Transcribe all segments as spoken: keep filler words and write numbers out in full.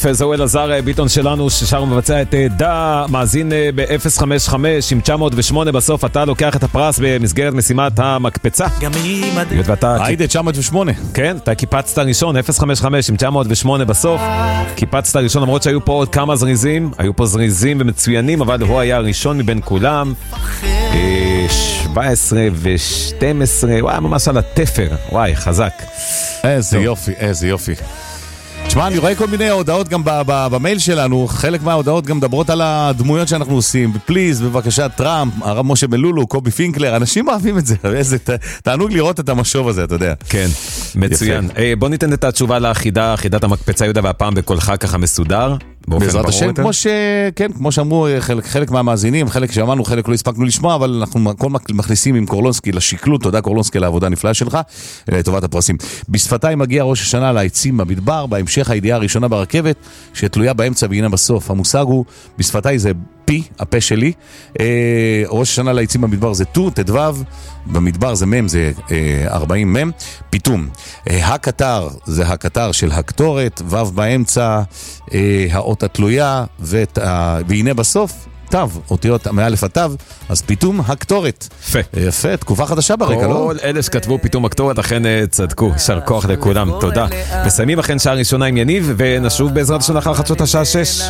יפה, זהו אלעזר ביטון שלנו ששר מבצע את דע, מאזין ב-אפס חמש חמש עם תשע מאות ושמונה בסוף, אתה לוקח את הפרס במסגרת משימת המקפצה. היידה תשע מאות ושמונה. כן, אתה קיפצת ראשון, אפס חמש חמש עם תשע מאות ושמונה בסוף, קיפצת ראשון, למרות שהיו פה עוד כמה זריזים, היו פה זריזים ומצוינים, אבל הוא היה הראשון מבין כולם. שבע עשרה ו-שתים עשרה, וואי, ממש על התפר, וואי, חזק. איזה יופי, איזה יופי. תשמע, אני רואה כל מיני הודעות גם במייל שלנו, חלק מההודעות גם מדברות על הדמויות שאנחנו עושים, פליז, בבקשה, טראמפ, הרב משה מלולו, קובי פינקלר, אנשים אוהבים את זה, איזה תענוג לראות את המשוב הזה, אתה יודע. כן, מצוין. בוא ניתן את התשובה לאחידה, אחידת המקפצה יהודה, והפעם בקולך ככה מסודר. בעזרת השם, כמו ש... כן, כמו שאמרו חלק, חלק מהמאזינים, חלק שאמרנו, חלק לא הספקנו לשמוע, אבל אנחנו הכל מכניסים עם קורלונסקי לשקלות, תודה קורלונסקי לעבודה הנפלאה שלך, לטובת הפרסים. בשפתיים מגיע ראש השנה לעצים במדבר, בהמשך הידיעה הראשונה ברכבת, שתלויה באמצע והנה בסוף. המושג הוא, בשפתיים זה פי, הפה שלי, ראש השנה לעצים במדבר זה טו, תדבב, במדבר זה מם, זה ארבעים מם, פיתום. הקטר זה הקטר של הקטורת, וו באמצע, האות התלויה, והנה בסוף, תו, אותיות מאלף התו, אז פיתום הקטורת. יפה. יפה, תקופה חדשה ברקע, לא? כל אלה שכתבו פיתום הקטורת, אכן צדקו, שר כוח לכולם, תודה. מסיימים אכן שעה ראשונה עם יניב, ונשוב בעזרת השונה אחר חדשות השעה שש.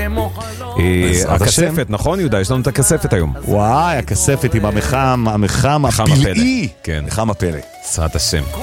הכספת, נכון יהודה? יש לנו את הכספת היום. וואי, הכספת עם המחם, המחם הפלאי. כן. מחם הפלא. בעזרת השם.